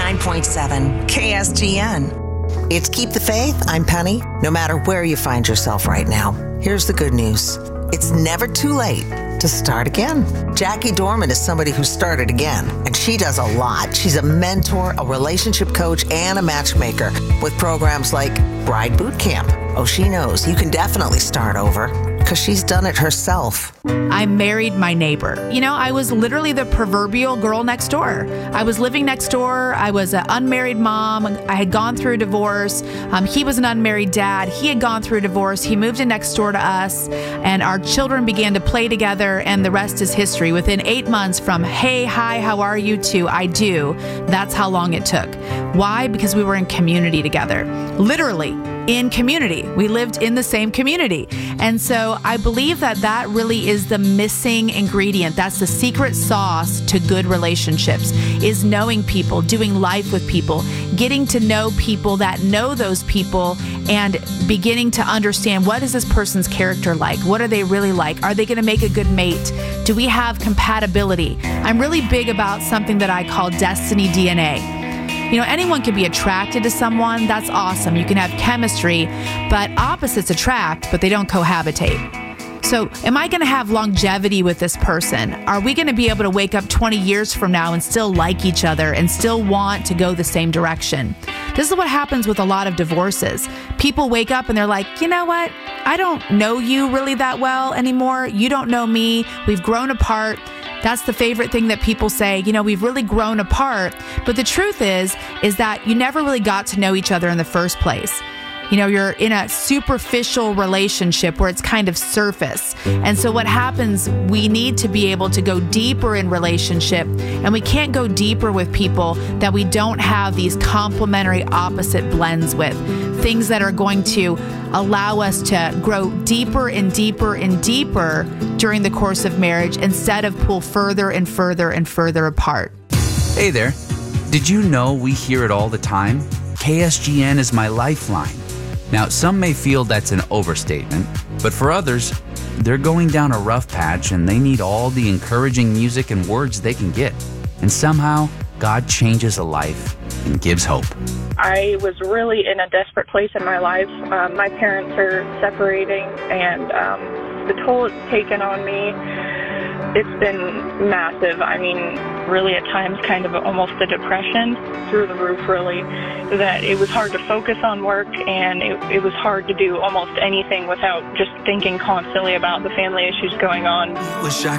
89.7 KSGN. It's Keep the Faith. I'm Penny. No matter where you find yourself right now, here's the good news. It's never too late to start again. Jackie Dorman is somebody who started again, and she does a lot. She's a mentor, a relationship coach, and a matchmaker with programs like Bride Boot Camp. Oh, she knows you can definitely start over because she's done it herself. I married my neighbor. I was literally the proverbial girl next door. I was living next door. I was an unmarried mom. I had gone through a divorce. He was an unmarried dad. He had gone through a divorce. He moved in next door to us, and our children began to play together, and the rest is history. Within 8 months from, hey, hi, how are you, to I do, that's how long it took. Why? Because we were in community together. Literally in community. We lived in the same community. And so I believe that really is the missing ingredient. That's the secret sauce to good relationships, is knowing people, doing life with people, getting to know people that know those people, and beginning to understand, what is this person's character like? What are they really like? Are they going to make a good mate? Do we have compatibility? I'm really big about something that I call destiny DNA. Anyone can be attracted to someone. That's awesome. You can have chemistry, but opposites attract, but they don't cohabitate. So am I going to have longevity with this person? Are we going to be able to wake up 20 years from now and still like each other and still want to go the same direction? This is what happens with a lot of divorces. People wake up and they're like, you know what? I don't know you really that well anymore. You don't know me. We've grown apart. That's the favorite thing that people say, we've really grown apart. But the truth is that you never really got to know each other in the first place. You're in a superficial relationship where it's kind of surface. And so what happens, we need to be able to go deeper in relationship, and we can't go deeper with people that we don't have these complementary opposite blends with. Things that are going to allow us to grow deeper and deeper and deeper during the course of marriage, instead of pull further and further and further apart. Hey there. Did you know we hear it all the time? KSGN is my lifeline. Now, some may feel that's an overstatement, but for others, they're going down a rough patch and they need all the encouraging music and words they can get. And somehow, God changes a life and gives hope. I was really in a desperate place in my life. My parents are separating, and the toll it's taken on me, it's been massive. I mean, really at times kind of almost a depression through the roof, really, that it was hard to focus on work, and it was hard to do almost anything without just thinking constantly about the family issues going on.